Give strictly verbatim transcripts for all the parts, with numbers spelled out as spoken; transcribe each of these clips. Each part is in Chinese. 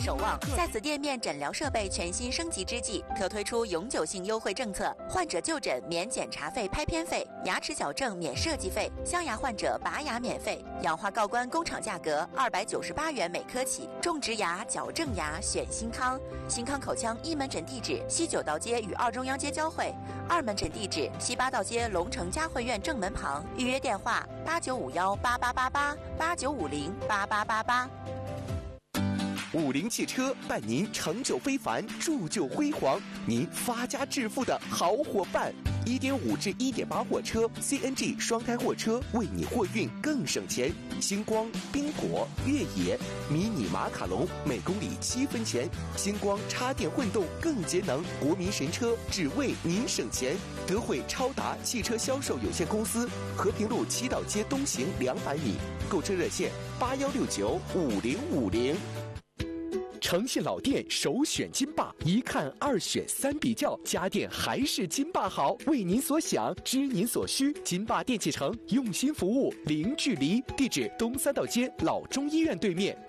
守望在此店面诊疗设备全新升级之际，可推出永久性优惠政策：患者就诊免检查费、拍片费；牙齿矫正免设计费；镶牙患者拔牙免费；氧化锆关工厂价格二百九十八元每颗起；种植牙、矫正牙选新康。新康口腔一门诊地址：西九道街与二中央街交汇，二门诊地址：西八道街龙城嘉汇苑正门旁。预约电话：八九五幺八八八八八九五零八八八八。 五菱汽车伴您成就非凡，铸就辉煌，您发家致富的好伙伴。一点五至一点八货车 C N G 双胎货车，为你货运更省钱。星光、冰果、越野、迷你马卡龙每公里七分钱。星光插电混动更节能，国民神车只为您省钱。德惠超达汽车销售有限公司，和平路七道街东行两百米。购车热线八幺六九五零五零。诚信老店首选金霸，一看二选三比较，家电还是金霸好。为您所想，知您所需，金霸电器城用心服务，零距离。地址：东三道街老中医院对面。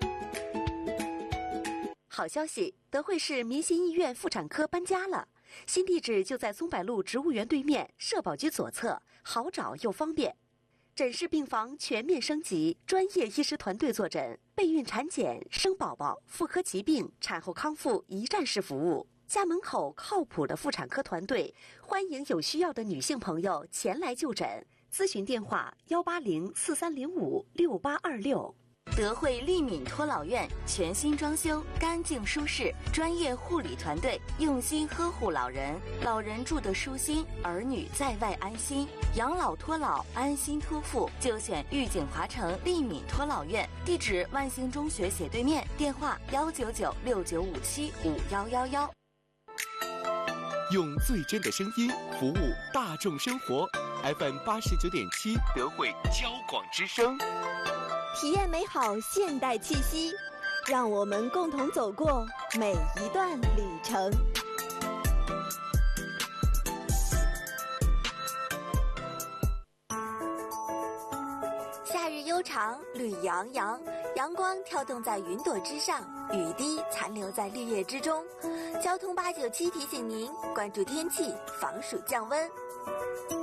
好消息，德惠市民心医院妇产科搬家了，新地址就在松柏路植物园对面，社保局左侧，好找又方便。诊室病房全面升级，专业医师团队坐诊，备孕产检、生宝宝、妇科疾病、产后康复一站式服务。家门口靠谱的妇产科团队，欢迎有需要的女性朋友前来就诊。咨询电话：幺八零四三零五六八二六。 德惠利敏托老院全新装修，干净舒适，专业护理团队用心呵护老人，老人住得舒心，儿女在外安心。养老托老，安心托付，就选御景华城利敏托老院。地址：万兴中学斜对面。电话：幺九九六九五七五幺幺幺。 用最真的声音服务大众生活 ，F M 八十九点七，德惠交广之声。 体验美好现代气息，让我们共同走过每一段旅程。 夏日悠长，绿洋洋，阳光跳动在云朵之上，雨滴残留在绿叶之中。交通八九七提醒您关注天气，防暑降温。